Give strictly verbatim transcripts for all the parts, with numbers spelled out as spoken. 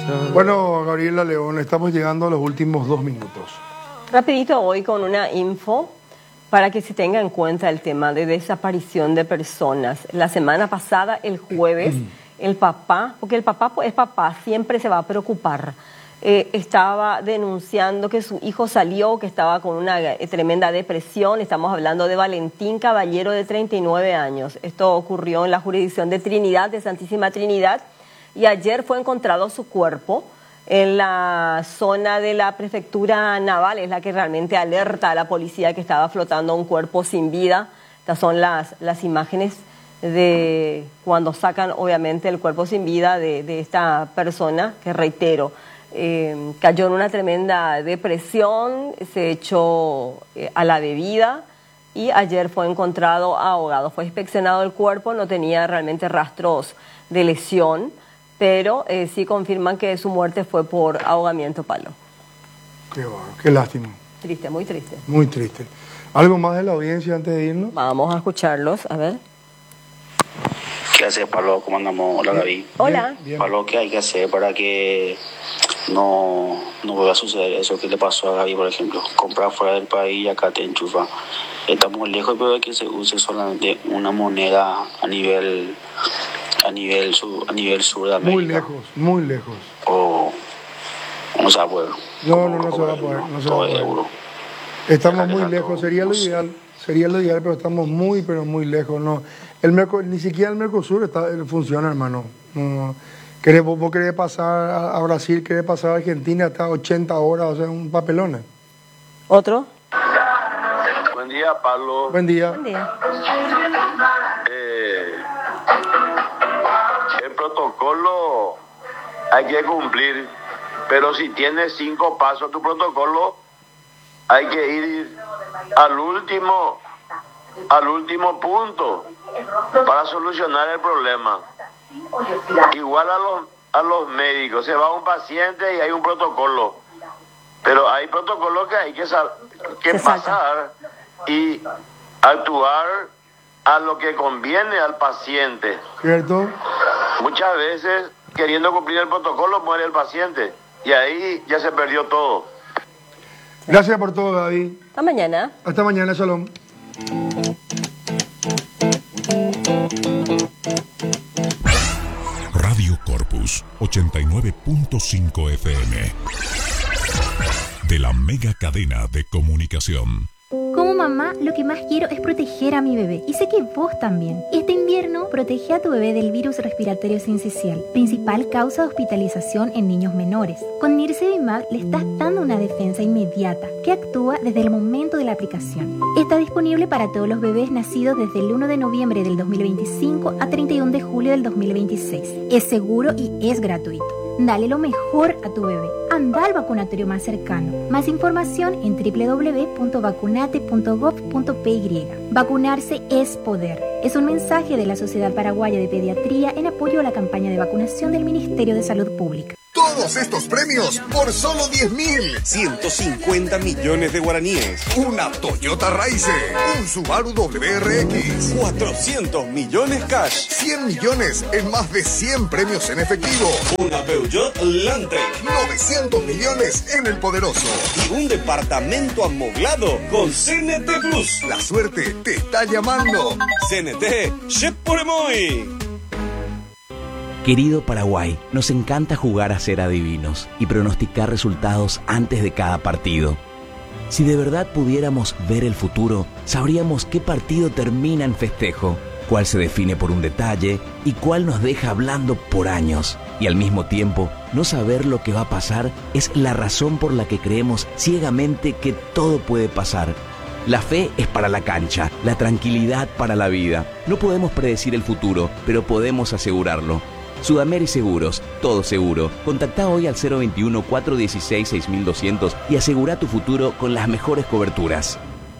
Bueno, Gabriela León, estamos llegando a los últimos dos minutos. Rapidito hoy con una info para que se tenga en cuenta el tema de desaparición de personas. La semana pasada, el jueves, el papá, porque el papá es papá, siempre se va a preocupar, eh, estaba denunciando que su hijo salió, que estaba con una eh, tremenda depresión. Estamos hablando de Valentín Caballero, de treinta y nueve años. Esto ocurrió en la jurisdicción de Trinidad, de Santísima Trinidad, y ayer fue encontrado su cuerpo en la zona de la prefectura naval. Es la que realmente alerta a la policía que estaba flotando un cuerpo sin vida. Estas son las, las imágenes de cuando sacan obviamente el cuerpo sin vida de, de esta persona, que reitero, eh, cayó en una tremenda depresión, se echó eh, a la bebida y ayer fue encontrado ahogado. Fue inspeccionado el cuerpo, no tenía realmente rastros de lesión, pero eh, sí confirman que su muerte fue por ahogamiento, Pablo. Qué bueno, qué lástima. Triste, muy triste. Muy triste. ¿Algo más de la audiencia antes de irnos? Vamos a escucharlos, a ver. ¿Qué hace, Pablo? ¿Cómo andamos? Hola, Gaby. Hola. Bien, bien. Pablo, ¿qué hay que hacer para que no, no vuelva a suceder eso que le pasó a Gaby, por ejemplo? Comprar fuera del país y acá te enchufa. Estamos lejos, pero de que se use solamente una moneda a nivel a nivel sur, a nivel sur de América. Muy lejos, muy lejos. O no se va a poder. No, no, no se va a poder. No se va a poder. Euro. Estamos muy lejos, sería lo ideal, sería lo ideal, pero estamos muy, pero muy lejos. No, el Merco, ni siquiera el Mercosur está, funciona, hermano. No, no. ¿Querés, vos, vos querés pasar a, a Brasil, querés pasar a Argentina hasta ochenta horas, o sea, un papelón. ¿Otro? Buen día, Pablo. Buen día. Buen día. Eh, el protocolo hay que cumplir, pero si tienes cinco pasos tu protocolo, hay que ir al último, al último punto para solucionar el problema. Igual a los, a los médicos, se va un paciente y hay un protocolo, pero hay protocolos que hay que, que pasar y actuar a lo que conviene al paciente. ¿Cierto? Muchas veces, queriendo cumplir el protocolo, muere el paciente y ahí ya se perdió todo. Gracias por todo, Gaby. Hasta mañana. Hasta mañana, Shalom. Radio Corpus ochenta y nueve punto cinco F M, de la mega cadena de comunicación. Como mamá, lo que más quiero es proteger a mi bebé. Y sé que vos también. Este invierno, protege a tu bebé del virus respiratorio sincicial, principal causa de hospitalización en niños menores. Con Nirsevimab le estás dando una defensa inmediata que actúa desde el momento de la aplicación. Está disponible para todos los bebés nacidos desde el uno de noviembre del dos mil veinticinco a treinta y uno de julio del dos mil veintiséis. Es seguro y es gratuito. Dale lo mejor a tu bebé. Anda al vacunatorio más cercano. Más información en doble u doble u doble u punto vacunate punto gov punto p y. Vacunarse es poder. Es un mensaje de la Sociedad Paraguaya de Pediatría en apoyo a la campaña de vacunación del Ministerio de Salud Pública. Todos estos premios por solo diez mil. ciento cincuenta millones de guaraníes. Una Toyota Raiser. Un Subaru W R X. cuatrocientos millones cash. cien millones en más de cien premios en efectivo. Una Peugeot Landtrek. novecientos millones en el Poderoso. Y un departamento amoblado con C N T Plus. La suerte te está llamando. C N T, ¡Che por muy! Querido Paraguay, nos encanta jugar a ser adivinos y pronosticar resultados antes de cada partido. Si de verdad pudiéramos ver el futuro, sabríamos qué partido termina en festejo, cuál se define por un detalle y cuál nos deja hablando por años. Y al mismo tiempo, no saber lo que va a pasar es la razón por la que creemos ciegamente que todo puede pasar. La fe es para la cancha, la tranquilidad para la vida. No podemos predecir el futuro, pero podemos asegurarlo. Sudameri Seguros, todo seguro. Contacta hoy al cero veintiuno, cuatrocientos dieciséis, seis mil doscientos y asegura tu futuro con las mejores coberturas.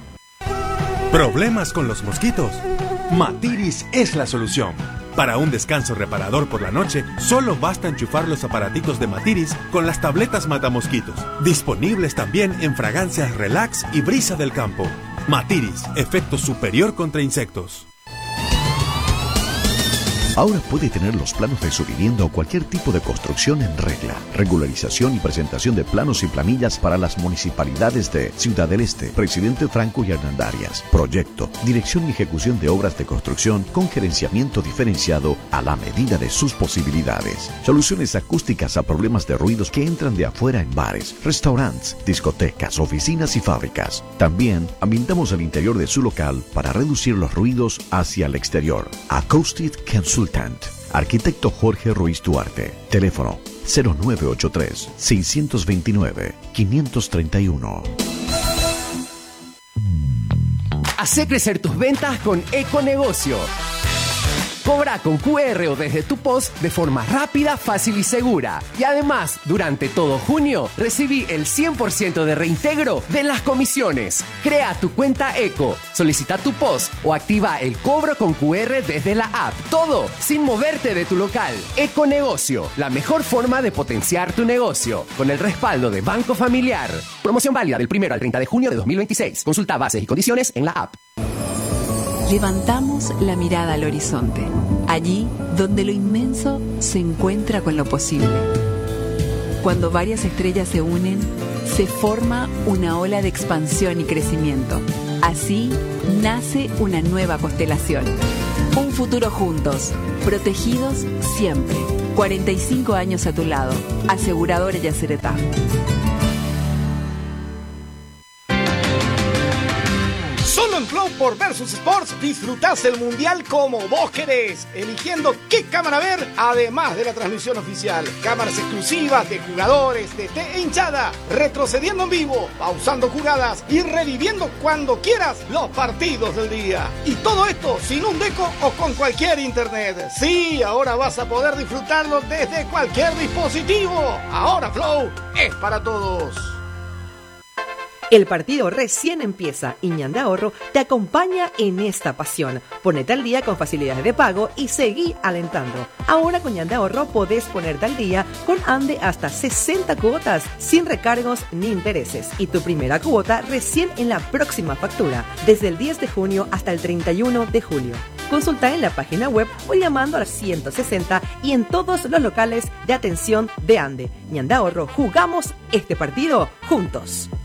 ¿Problemas con los mosquitos? Matiris es la solución. Para un descanso reparador por la noche, solo basta enchufar los aparatitos de Matiris con las tabletas matamosquitos. Disponibles también en fragancias Relax y Brisa del Campo. Matiris, efecto superior contra insectos. Ahora puede tener los planos de su vivienda o cualquier tipo de construcción en regla. Regularización y presentación de planos y planillas para las municipalidades de Ciudad del Este, Presidente Franco y Hernandarias. Proyecto, dirección y ejecución de obras de construcción con gerenciamiento diferenciado a la medida de sus posibilidades. Soluciones acústicas a problemas de ruidos que entran de afuera en bares, restaurantes, discotecas, oficinas y fábricas. También ambientamos el interior de su local para reducir los ruidos hacia el exterior. Acoustic Consultant. Arquitecto Jorge Ruiz Duarte. Teléfono cero nueve ocho tres, seis dos nueve, cinco tres uno. Hacé crecer tus ventas con Econegocio. Cobra con Q R o desde tu post de forma rápida, fácil y segura. Y además, durante todo junio, recibí el cien por ciento de reintegro de las comisiones. Crea tu cuenta Eco, solicita tu post o activa el cobro con Q R desde la app. Todo sin moverte de tu local. Econegocio, la mejor forma de potenciar tu negocio. Con el respaldo de Banco Familiar. Promoción válida del primero al treinta de junio de dos mil veintiséis. Consulta bases y condiciones en la app. Levantamos la mirada al horizonte, allí donde lo inmenso se encuentra con lo posible. Cuando varias estrellas se unen, se forma una ola de expansión y crecimiento. Así nace una nueva constelación. Un futuro juntos, protegidos siempre. cuarenta y cinco años a tu lado. Aseguradora Yacyretá. Solo en Flow por Versus Sports disfrutás el Mundial como vos querés, eligiendo qué cámara ver, además de la transmisión oficial. Cámaras exclusivas de jugadores, D T e hinchada, retrocediendo en vivo, pausando jugadas y reviviendo cuando quieras los partidos del día. Y todo esto sin un deco o con cualquier internet. Sí, ahora vas a poder disfrutarlo desde cualquier dispositivo. Ahora Flow es para todos. El partido recién empieza y Ñande Ahorro te acompaña en esta pasión. Ponete al día con facilidades de pago y seguí alentando. Ahora con Ñande Ahorro podés ponerte al día con Ande hasta sesenta cuotas sin recargos ni intereses. Y tu primera cuota recién en la próxima factura, desde el diez de junio hasta el treinta y uno de julio. Consulta en la página web o llamando al ciento sesenta y en todos los locales de atención de Ande. Ñande Ahorro, jugamos este partido juntos.